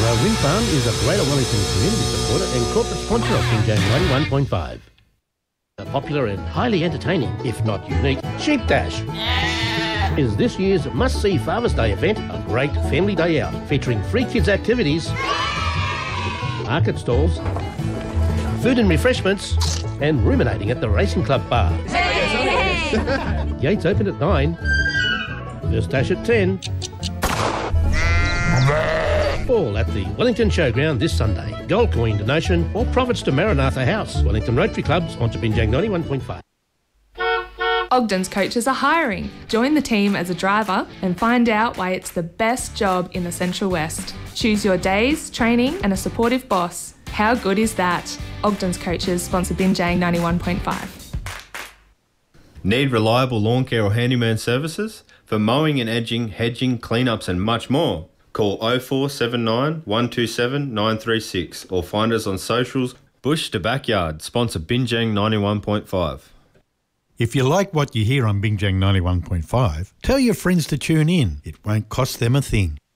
Bungalow Wind Farm is a Greater Wellington community supporter and corporate sponsor of Binjang 91.5. A popular and highly entertaining, if not unique, Sheep Dash is this year's must-see Father's Day event, a great family day out featuring free kids activities, market stalls, food and refreshments, and ruminating at the Racing Club bar. Gates open at 9, first dash at 10. All at the Wellington Showground this Sunday. Gold coin donation or profits to Maranatha House. Wellington Rotary Club, sponsor Binjang 91.5. Ogden's coaches are hiring. Join the team as a driver and find out why it's the best job in the Central West. Choose your days, training and a supportive boss. How good is that? Ogden's coaches sponsor Binjang 91.5. Need reliable lawn care or handyman services? For mowing and edging, hedging, cleanups and much more. Call 0479 127 936 or find us on socials. Bush to Backyard, sponsor Binjang 91.5. If you like what you hear on Binjang 91.5, tell your friends to tune in. It won't cost them a thing.